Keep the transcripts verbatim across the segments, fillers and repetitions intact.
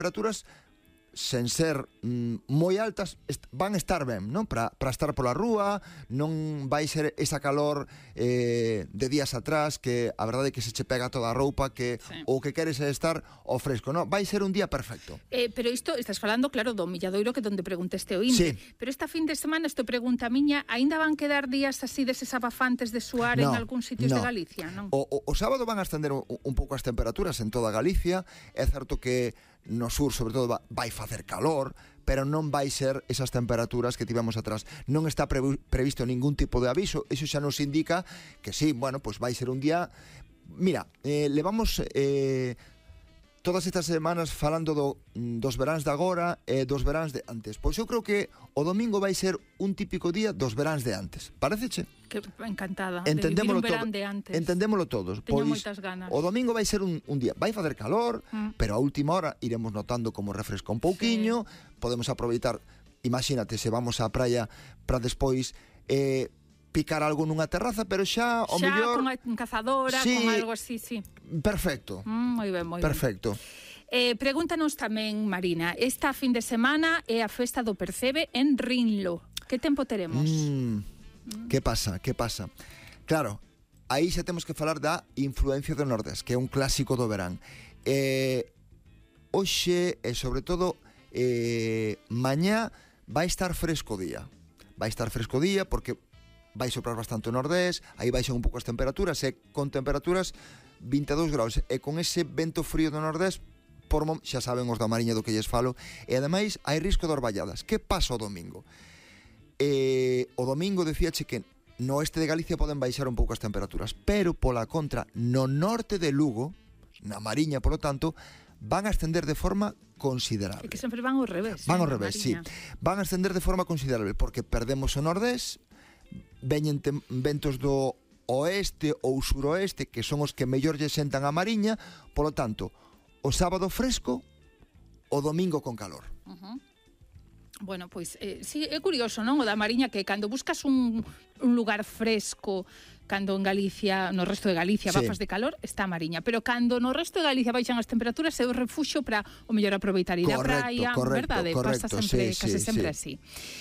temperaturas sen ser mm, moi altas, est- van estar ben, non? Para estar pola rúa, non vai ser esa calor eh, de días atrás que a verdade é que se che pega toda a roupa, que sí. O que queres é estar ao fresco, non? Vai ser un día perfecto. Eh, pero isto, estás falando, claro, do Milladoiro, que donde pregunteste o índice. Sí. Pero esta fin de semana, isto pregunta a miña, aínda van quedar días así deses abafantes de suar no, en algún sitios no. de Galicia, non? O, o, o sábado van a ascender un, un pouco as temperaturas en toda Galicia. É certo que no sur, sobre todo, vai facer calor, pero non vai ser esas temperaturas que tivemos atrás. Non está previsto ningún tipo de aviso. Eso xa nos indica que sí, bueno, pues vai ser un día... Mira, eh, levamos eh, todas estas semanas falando do, dos veráns de agora e eh, dos veráns de antes. Pois eu creo que o domingo vai ser un típico día dos veráns de antes. Paréceche? Que encantada de vivir un verán todo, de antes. Entendémolo todos. Teño pois, moitas ganas. O domingo vai ser un, un día, vai facer calor, mm. pero a última hora iremos notando como refresca un pouquiño, sí. Podemos aproveitar, imagínate, se vamos á praia para despois eh, picar algo nunha terraza, pero xa o xa, mellor... Xa, con cazadora, sí, con algo así, sí. Perfecto. Mm, moi ben, moi Perfecto. ben. Eh, pregúntanos tamén, Marina, esta fin de semana é a festa do Percebe en Rinlo. Que tempo teremos? Mm. Que pasa, que pasa? Claro, aí xa temos que falar da influencia do Nordés, que é un clásico do verán. Eh, hoxe, e sobre todo, eh, mañá vai estar fresco día. Vai estar fresco día porque vai soprar bastante o Nordés, aí baixan un pouco as temperaturas, e con temperaturas vinte e dous graus, e con ese vento frío do Nordés, por mom, xa saben os da Mariña do que lles falo, e ademais hai risco de orballadas. Que pasa o domingo? Eh, o domingo decíache que no oeste de Galicia poden baixar un pouco as temperaturas, pero pola contra no norte de Lugo, na Mariña, polo tanto, van a ascender de forma considerable. É que sempre van ao revés. Van ao eh, revés, sí. Van a ascender de forma considerable porque perdemos o nordés, veñen tem- ventos do oeste ou suroeste, que son os que mellor lle sentan a Mariña, polo tanto, o sábado fresco, o domingo con calor. Uh-huh. Bueno, pois, eh, sí, é curioso, non? O da Mariña, que cando buscas un, un lugar fresco, cando en Galicia, no resto de Galicia, sí. Bafas de calor, está a Mariña. Pero cando no resto de Galicia baixan as temperaturas, é o refuxo para o mellor aproveitar ir á praia, correcto, verdade? Correcto, Pasa sempre, sí, case sí, sempre sí. así.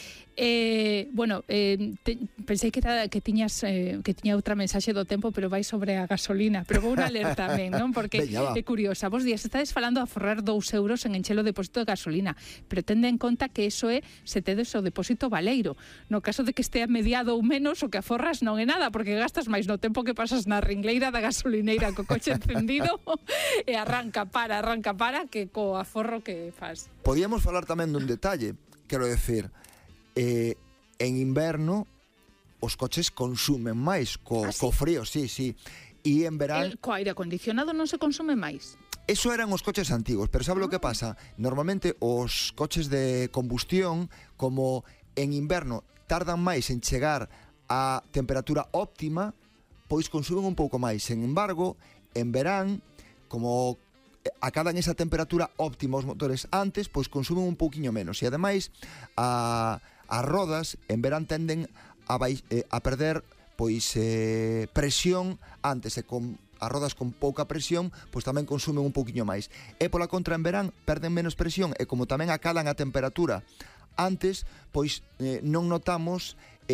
Eh, bueno, eh, te, pensei que, era, que tiñas eh, que tiña outra mensaxe do tempo, pero vai sobre a gasolina, pero vou na ler tamén, non? Porque Veña, é curiosa. Vos días estades falando de aforrar dous euros en enchelo o depósito de gasolina, pero tende en conta que eso é se tedes o depósito baleiro. No caso de que estea mediado ou menos, o que aforras non é nada, porque gastas máis no tempo que pasas na ringleira da gasolineira co coche encendido e arranca para, arranca para, que co aforro que faz. Podíamos falar tamén dun detalle, quero decir, Eh, en inverno os coches consumen máis co, ¿Ah, sí? co frío, sí, sí. E en verán... El, co aire acondicionado non se consume máis? Eso eran os coches antigos, pero sabe ah. lo que pasa? Normalmente os coches de combustión, como en inverno tardan máis en chegar a temperatura óptima, pois consumen un pouco máis. Sen embargo, en verán, como acadan esa temperatura óptima os motores antes, pois consumen un pouquiño menos. E ademais, a... as rodas en verán tenden a, baix, eh, a perder pois eh, presión antes, e con as rodas con pouca presión pois tamén consumen un pouquiño máis, e pola contra en verán perden menos presión, e como tamén acadan a temperatura antes, pois eh, non notamos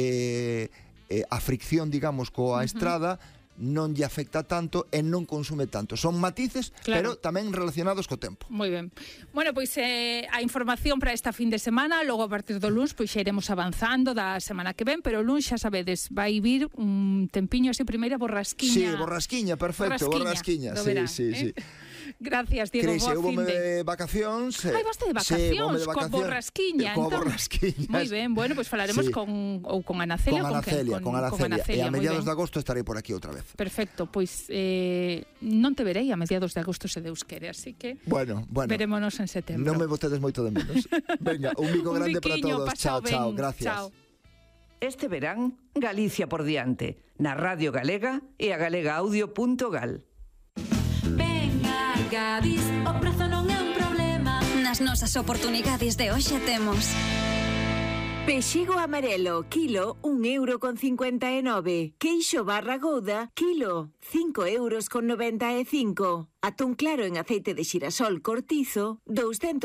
eh, eh, a fricción, digamos, coa uh-huh. estrada, non lle afecta tanto e non consume tanto. Son matices, claro, pero tamén relacionados co tempo. Moi ben. Bueno, pois eh, a información para esta fin de semana, logo a partir do luns pois xa iremos avanzando da semana que ven, pero o luns xa sabedes, vai vir un tempiño así, primeira borrasquiña. Sí, borrasquiña, perfecto, borrasquiña. borrasquiña. Sí, verán, sí, eh? sí. Gracias, Diego. Cris, eu voume de vacacións. Ai, voste de vacacións, sí, coa borrasquiña. Coa borrasquiña. Moi ben, bueno, pois pues falaremos sí. con ou con Ana Celia, con Ana Celia, con, con, Ana Celia. Celia. E a mediados de agosto estarei por aquí outra vez. Perfecto, pois eh, non te verei a mediados de agosto se Deus quere, así que bueno, bueno, verémonos en setembro. Non me botedes moito de menos. Venga, un bico grande para todos. Chao, ben. chao, gracias. Chao. Este verán, Galicia por diante, na Radio Galega e a galega audio punto gal. Gadis, o prazo non é un problema. Nas nosas oportunidades de hoxe temos Pexego amarelo, kilo, un euro con cincuenta e nove. Queixo barra gouda, kilo, cinco euros con noventa e cinco. Atún claro en aceite de xirasol cortizo, doscientos